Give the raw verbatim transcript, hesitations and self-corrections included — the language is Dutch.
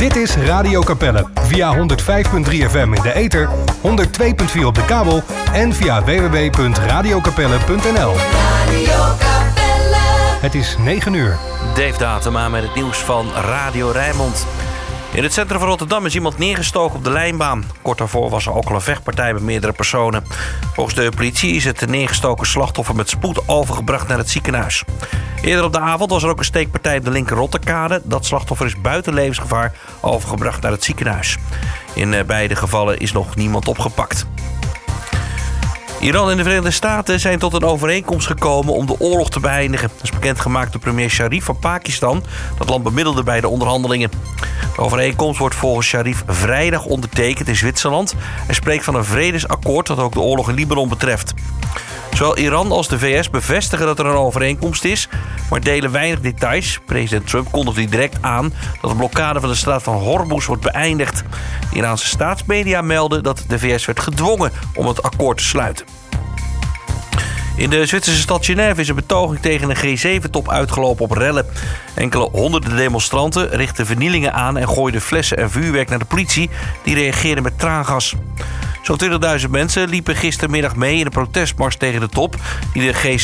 Dit is Radio Capelle. Via honderd vijf komma drie F M in de ether, honderd twee komma vier op de kabel en via w w w punt radio capelle punt n l. Radio Capelle. Het is negen uur. Dave Datema met het nieuws van Radio Rijnmond. In het centrum van Rotterdam is iemand neergestoken op de lijnbaan. Kort daarvoor was er ook al een vechtpartij met meerdere personen. Volgens de politie is het neergestoken slachtoffer met spoed overgebracht naar het ziekenhuis. Eerder op de avond was er ook een steekpartij op de linker Rotterkade. Dat slachtoffer is buiten levensgevaar overgebracht naar het ziekenhuis. In beide gevallen is nog niemand opgepakt. Iran en de Verenigde Staten zijn tot een overeenkomst gekomen om de oorlog te beëindigen. Dat is bekendgemaakt door premier Sharif van Pakistan. Dat land bemiddelde bij de onderhandelingen. De overeenkomst wordt volgens Sharif vrijdag ondertekend in Zwitserland. Hij spreekt van een vredesakkoord dat ook de oorlog in Libanon betreft. Zowel Iran als de V S bevestigen dat er een overeenkomst is, maar delen weinig details. President Trump kondigde direct aan dat de blokkade van de straat van Hormuz wordt beëindigd. De Iraanse staatsmedia melden dat de V S werd gedwongen om het akkoord te sluiten. In de Zwitserse stad Genève is een betoging tegen een G zeven top uitgelopen op rellen. Enkele honderden demonstranten richtten vernielingen aan en gooiden flessen en vuurwerk naar de politie, die reageerde met traangas. Zo'n twintigduizend mensen liepen gistermiddag mee in een protestmars tegen de top die de G